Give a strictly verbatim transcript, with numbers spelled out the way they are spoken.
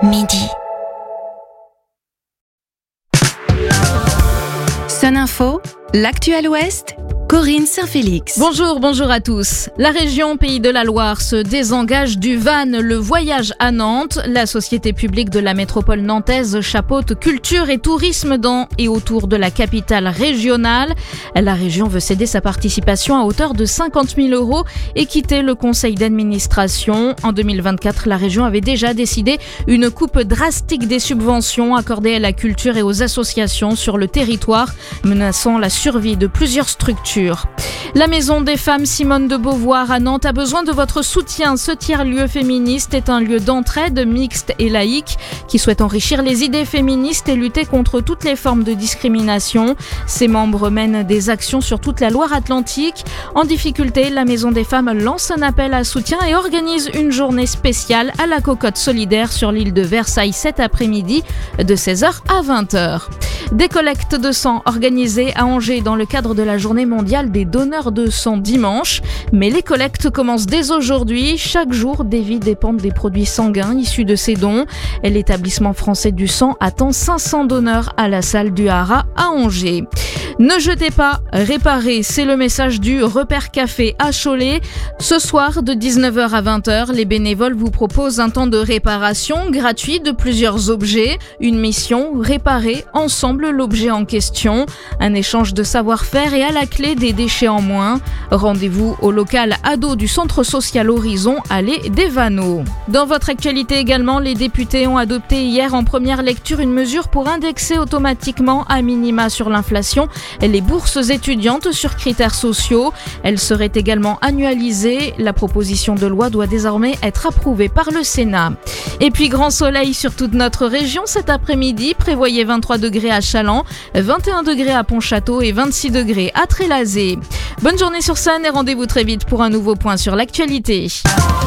midi. Sun Info, l'actu à l'Ouest, Corinne Saint-Félix. Bonjour, bonjour à tous. La région Pays de la Loire se désengage du van Le Voyage à Nantes. La société publique de la métropole nantaise chapeaute culture et tourisme dans et autour de la capitale régionale. La région veut céder sa participation à hauteur de cinquante mille euros et quitter le conseil d'administration. En deux mille vingt-quatre, la région avait déjà décidé une coupe drastique des subventions accordées à la culture et aux associations sur le territoire, menaçant la survie de plusieurs structures. La Maison des femmes Simone de Beauvoir à Nantes a besoin de votre soutien. Ce tiers-lieu féministe est un lieu d'entraide mixte et laïque qui souhaite enrichir les idées féministes et lutter contre toutes les formes de discrimination. Ses membres mènent des actions sur toute la Loire-Atlantique. En difficulté, la Maison des femmes lance un appel à soutien et organise une journée spéciale à la Cocotte solidaire sur l'île de Versailles cet après-midi de seize heures à vingt heures. Des collectes de sang organisées à Angers dans le cadre de la journée mondiale des donneurs de sang dimanche. Mais les collectes commencent dès aujourd'hui. Chaque jour, des vies dépendent des produits sanguins issus de ces dons. L'établissement français du sang attend cinq cents donneurs à la salle du Haras à Angers. Ne jetez pas, réparez, c'est le message du Repère Café à Cholet. Ce soir, de dix-neuf heures à vingt heures, les bénévoles vous proposent un temps de réparation gratuit de plusieurs objets. Une mission, réparer ensemble l'objet en question. Un échange de savoir-faire et à la clé des déchets en moins. Rendez-vous au local ado du Centre social Horizon, allée des Vanneaux. Dans votre actualité également, les députés ont adopté hier en première lecture une mesure pour indexer automatiquement à minima sur l'inflation les bourses étudiantes sur critères sociaux. Elles seraient également annualisées. La proposition de loi doit désormais être approuvée par le Sénat. Et puis grand soleil sur toute notre région cet après-midi. Prévoyez vingt-trois degrés à Chaland, vingt et un degrés à Pontchâteau et vingt-six degrés à Trélazé. Bonne journée sur Sun et rendez-vous très vite pour un nouveau point sur l'actualité.